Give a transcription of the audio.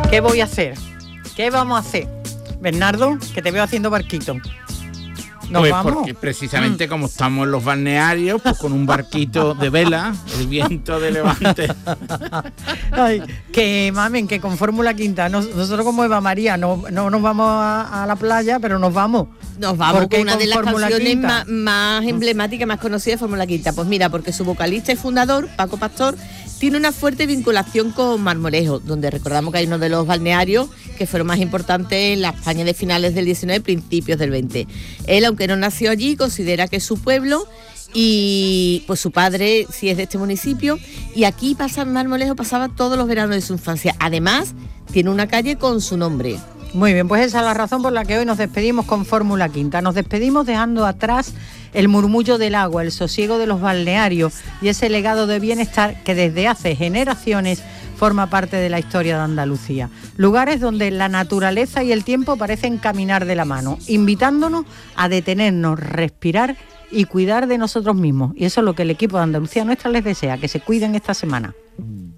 ¿Qué voy a hacer? ¿Qué vamos a hacer? Bernardo, que te veo haciendo barquito. ¿Nos pues vamos? Porque precisamente como estamos en los balnearios, pues con un barquito de vela, el viento de levante. Ay, que mamen, que con Fórmula Quinta, nosotros como Eva María, no nos vamos a la playa, pero nos vamos. Nos vamos con una de las Fórmula canciones más emblemáticas, más conocidas de Fórmula Quinta. Pues mira, porque su vocalista y fundador, Paco Pastor, tiene una fuerte vinculación con Marmolejo, donde recordamos que hay uno de los balnearios que fueron más importantes en la España de finales del 19, principios del 20. Él, aunque no nació allí, considera que es su pueblo y pues su padre sí es de este municipio, y aquí Marmolejo pasaba todos los veranos de su infancia. Además, tiene una calle con su nombre. Muy bien, pues esa es la razón por la que hoy nos despedimos con Fórmula Quinta. Nos despedimos dejando atrás el murmullo del agua, el sosiego de los balnearios y ese legado de bienestar que desde hace generaciones forma parte de la historia de Andalucía. Lugares donde la naturaleza y el tiempo parecen caminar de la mano, invitándonos a detenernos, respirar y cuidar de nosotros mismos. Y eso es lo que el equipo de Andalucía Nuestra les desea, que se cuiden esta semana.